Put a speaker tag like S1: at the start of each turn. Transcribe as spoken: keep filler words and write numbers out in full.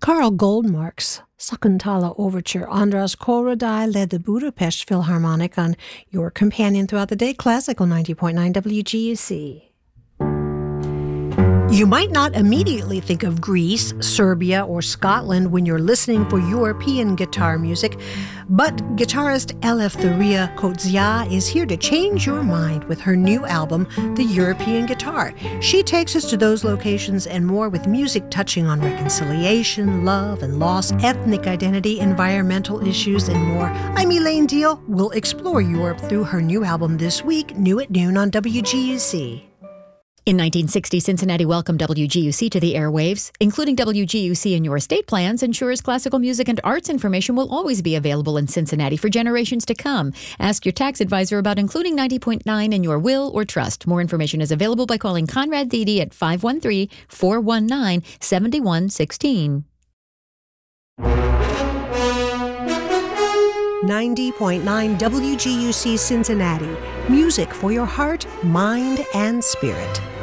S1: Karl Goldmark's Sakuntala Overture. Andras Korodai led the Budapest Philharmonic on your companion throughout the day, Classical ninety point nine W G U C. You might not immediately think of Greece, Serbia, or Scotland when you're listening for European guitar music, but guitarist Eleftheria Kotsia is here to change your mind with her new album, The European Guitar. She takes us to those locations and more with music touching on reconciliation, love and loss, ethnic identity, environmental issues, and more. I'm Elaine Deal. We'll explore Europe through her new album this week, new at noon on W G U C.
S2: In nineteen sixty, Cincinnati welcomed W G U C to the airwaves. Including W G U C in your estate plans ensures classical music and arts information will always be available in Cincinnati for generations to come. Ask your tax advisor about including ninety point nine in your will or trust. More information is available by calling Conrad Thede at five one three, four one nine, seven one one six.
S1: ninety point nine W G U C Cincinnati. Music for your heart, mind, and spirit.